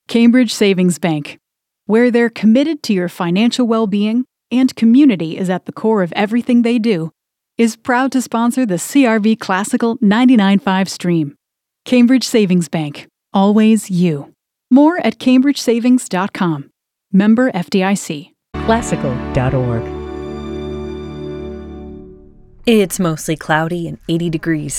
Cambridge Savings Bank, where they're committed to your financial well-being and community is at the core of everything they do, is proud to sponsor the CRV Classical 99.5 stream. Cambridge Savings Bank, always you. More at cambridgesavings.com. Member FDIC. Classical.org. It's mostly cloudy and 80 degrees.